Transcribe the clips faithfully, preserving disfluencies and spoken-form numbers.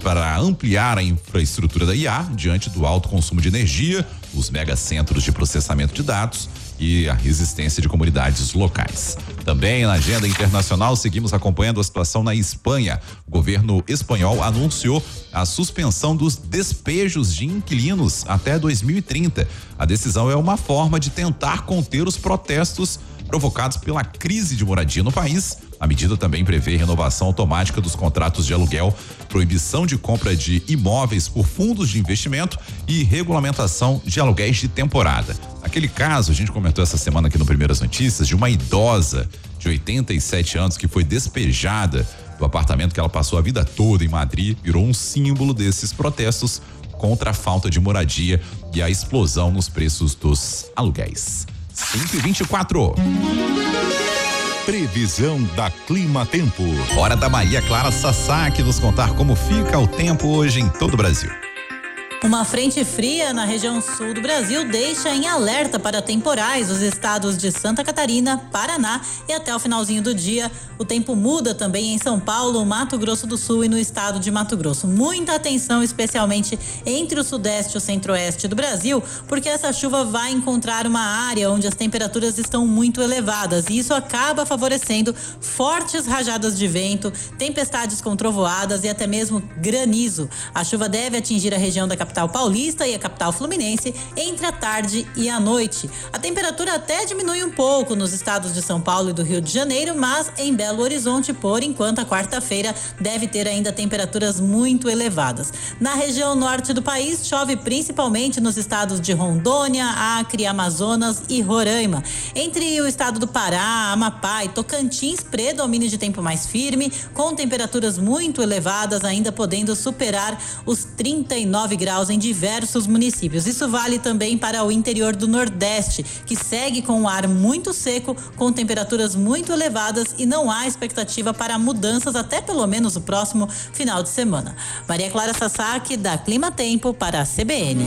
para ampliar a infraestrutura da I A diante do alto consumo de energia, os megacentros de processamento de dados e a resistência de comunidades locais. Também na agenda internacional, seguimos acompanhando a situação na Espanha. O governo espanhol anunciou a suspensão dos despejos de inquilinos até dois mil e trinta. A decisão é uma forma de tentar conter os protestos provocados pela crise de moradia no país. A medida também prevê renovação automática dos contratos de aluguel, proibição de compra de imóveis por fundos de investimento e regulamentação de aluguéis de temporada. Aquele caso, a gente comentou essa semana aqui no Primeiras Notícias, de uma idosa de oitenta e sete anos que foi despejada do apartamento que ela passou a vida toda em Madrid, virou um símbolo desses protestos contra a falta de moradia e a explosão nos preços dos aluguéis. cinco e vinte e quatro. Previsão da Clima Tempo. Hora da Maria Clara Sasaki nos contar como fica o tempo hoje em todo o Brasil. Uma frente fria na região sul do Brasil deixa em alerta para temporais os estados de Santa Catarina, Paraná e até o finalzinho do dia. O tempo muda também em São Paulo, Mato Grosso do Sul e no estado de Mato Grosso. Muita atenção, especialmente entre o sudeste e o centro-oeste do Brasil, porque essa chuva vai encontrar uma área onde as temperaturas estão muito elevadas e isso acaba favorecendo fortes rajadas de vento, tempestades com trovoadas e até mesmo granizo. A chuva deve atingir a região da capital paulista e a capital fluminense entre a tarde e a noite. A temperatura até diminui um pouco nos estados de São Paulo e do Rio de Janeiro, mas em Belo Horizonte, por enquanto, a quarta-feira deve ter ainda temperaturas muito elevadas. Na região norte do país, chove principalmente nos estados de Rondônia, Acre, Amazonas e Roraima. Entre o estado do Pará, Amapá e Tocantins, predomínio de tempo mais firme, com temperaturas muito elevadas, ainda podendo superar os trinta e nove graus em diversos municípios. Isso vale também para o interior do Nordeste, que segue com o ar muito seco, com temperaturas muito elevadas e não há expectativa para mudanças até pelo menos o próximo final de semana. Maria Clara Sasaki, da Clima Tempo, para a C B N.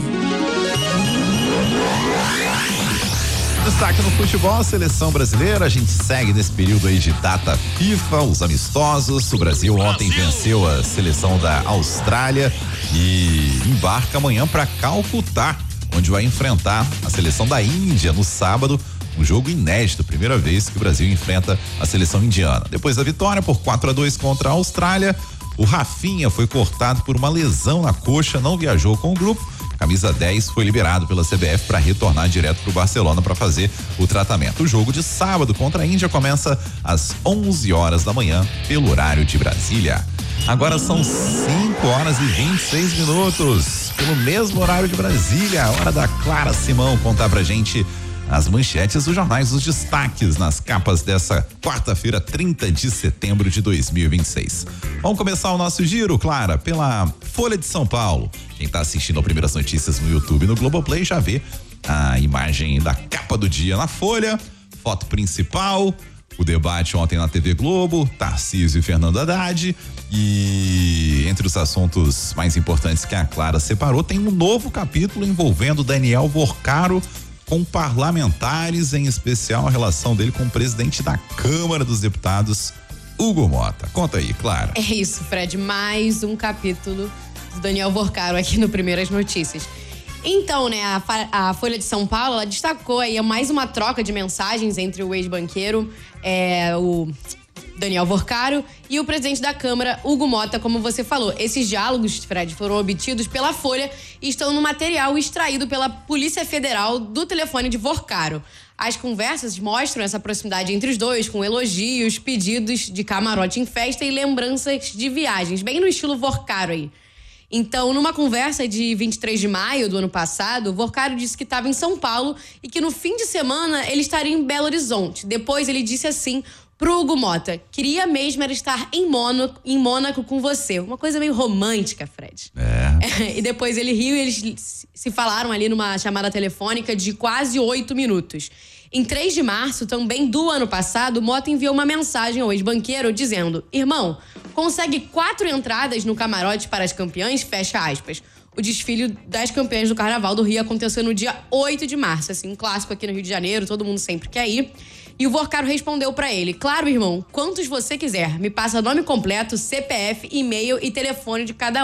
Destaque no futebol, a seleção brasileira, a gente segue nesse período aí de data FIFA, os amistosos. O Brasil ontem venceu a seleção da Austrália e embarca amanhã para Calcutá, onde vai enfrentar a seleção da Índia no sábado. Um jogo inédito, primeira vez que o Brasil enfrenta a seleção indiana. Depois da vitória por quatro a dois contra a Austrália, o Rafinha foi cortado por uma lesão na coxa, não viajou com o grupo. Camisa dez foi liberado pela C B F para retornar direto para o Barcelona para fazer o tratamento. O jogo de sábado contra a Índia começa às onze horas da manhã pelo horário de Brasília. Agora são cinco horas e vinte e seis minutos pelo mesmo horário de Brasília. Hora da Clara Simão contar pra gente as manchetes dos jornais, os destaques nas capas dessa quarta-feira, trinta de setembro de dois mil e vinte e seis. Vamos começar o nosso giro, Clara, pela Folha de São Paulo. Quem está assistindo ao Primeiras Notícias no YouTube e no Globoplay já vê a imagem da capa do dia na Folha, foto principal, o debate ontem na T V Globo, Tarcísio e Fernando Haddad. E entre os assuntos mais importantes que a Clara separou, tem um novo capítulo envolvendo Daniel Vorcaro com parlamentares, em especial a relação dele com o presidente da Câmara dos Deputados, Hugo Mota. Conta aí, Clara. É isso, Fred, mais um capítulo do Daniel Vorcaro aqui no Primeiras Notícias. Então, né, a, a Folha de São Paulo, ela destacou aí mais uma troca de mensagens entre o ex-banqueiro, é, o Daniel Vorcaro, e o presidente da Câmara, Hugo Mota, como você falou. Esses diálogos, Fred, foram obtidos pela Folha e estão no material extraído pela Polícia Federal do telefone de Vorcaro. As conversas mostram essa proximidade entre os dois, com elogios, pedidos de camarote em festa e lembranças de viagens, bem no estilo Vorcaro aí. Então, numa conversa de vinte e três de maio do ano passado, Vorcaro disse que estava em São Paulo e que no fim de semana ele estaria em Belo Horizonte. Depois ele disse assim pro Hugo Mota: queria mesmo era estar em Mônaco, em Mônaco com você. Uma coisa meio romântica, Fred. É. é. E depois ele riu e eles se falaram ali numa chamada telefônica de quase oito minutos. Em três de março, também do ano passado, Mota enviou uma mensagem ao ex-banqueiro dizendo: irmão, consegue quatro entradas no camarote para as campeãs? Fecha aspas. O desfile das campeãs do Carnaval do Rio aconteceu no dia oito de março, assim, um clássico aqui no Rio de Janeiro, todo mundo sempre quer ir. E o Vorcaro respondeu pra ele: claro, irmão, quantos você quiser. Me passa nome completo, C P F, e-mail e telefone de cada